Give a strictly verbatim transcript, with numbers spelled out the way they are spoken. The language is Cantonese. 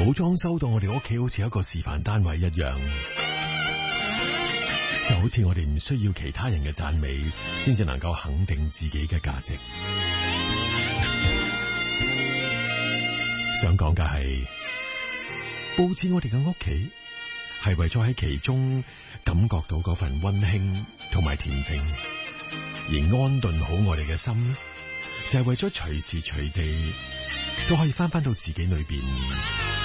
冇裝修到我哋屋企好似一個示範單位一樣，就好似我哋唔需要其他人嘅讚美，先至能夠肯定自己嘅價值。想講嘅係，佈置我哋嘅屋企，係為咗喺其中感覺到嗰份溫馨同埋恬靜，而安頓好我哋嘅心，就係為咗隨時隨地都可以翻返到自己裏邊。